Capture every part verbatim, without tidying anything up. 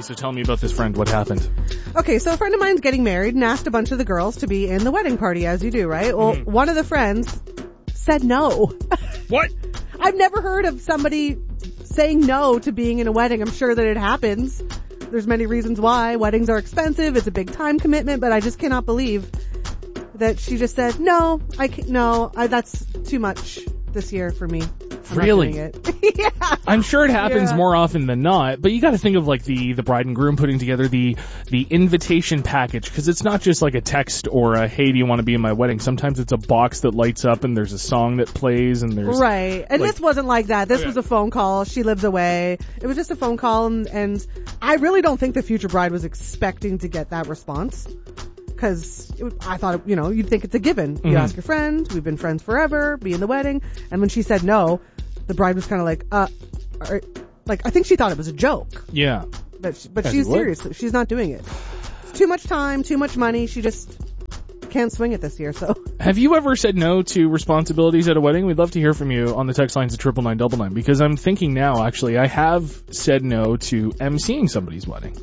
so tell me about this friend. What happened? Okay, so a friend of mine's getting married and asked a bunch of the girls to be in the wedding party, as you do, right? Well, mm-hmm. one of the friends said no. What? I've never heard of somebody saying no to being in a wedding. I'm sure that it happens. There's many reasons why. Weddings are expensive. It's a big time commitment, but I just cannot believe that she just said, no, I can't, no, I, that's too much this year for me. I'm really? Not doing it. Yeah. I'm sure it happens yeah. more often than not, but you got to think of like the, the bride and groom putting together the, the invitation package, because it's not just like a text or a, hey, do you want to be in my wedding? Sometimes it's a box that lights up and there's a song that plays and there's... Right. And like, this wasn't like that. This okay. was a phone call. She lives away. It was just a phone call, and, and I really don't think the future bride was expecting to get that response. Because I thought, you know, you'd think it's a given. You mm-hmm. ask your friend, we've been friends forever, be in the wedding. And when she said no, the bride was kind of like, uh, are, like, I think she thought it was a joke. Yeah. But, she, but As she's serious. She's not doing it. It's too much time, too much money. She just can't swing it this year, so. Have you ever said no to responsibilities at a wedding? We'd love to hear from you on the text lines at triple nine double nine, because I'm thinking now, actually, I have said no to emceeing somebody's wedding.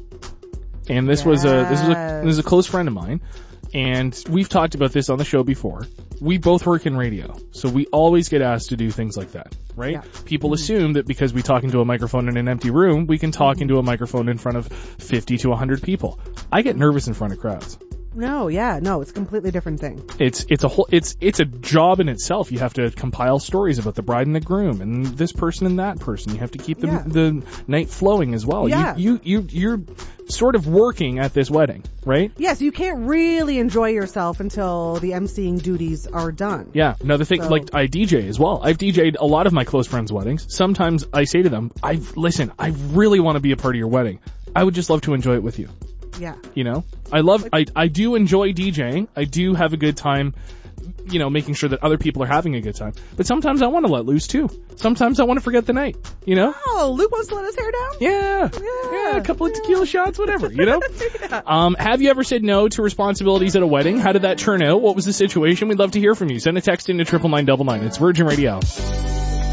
And this yes. was a this was a this was a close friend of mine, and we've talked about this on the show before. We both work in radio, so we always get asked to do things like that, right? Yeah. People mm-hmm. assume that because we talk into a microphone in an empty room, we can talk mm-hmm. into a microphone in front of fifty to one hundred people. I get nervous in front of crowds. No, yeah, no, it's a completely different thing. It's it's a whole it's it's a job in itself. You have to compile stories about the bride and the groom and this person and that person. You have to keep the yeah. the night flowing as well. Yeah. You you you you're sort of working at this wedding, right? Yes, you can't really enjoy yourself until the emceeing duties are done. Yeah. Another thing, so. like I D J as well. I've D J'd a lot of my close friends' weddings. Sometimes I say to them, I listen, I really want to be a part of your wedding. I would just love to enjoy it with you. Yeah. You know, I love, I, I do enjoy DJing. I do have a good time, you know, making sure that other people are having a good time. But sometimes I want to let loose too. Sometimes I want to forget the night, you know? Oh, Luke wants to let his hair down? Yeah. Yeah. Yeah, a couple of tequila shots, whatever, you know? yeah. Um, have you ever said no to responsibilities at a wedding? How did that turn out? What was the situation? We'd love to hear from you. Send a text into triple nine double nine. It's Virgin Radio.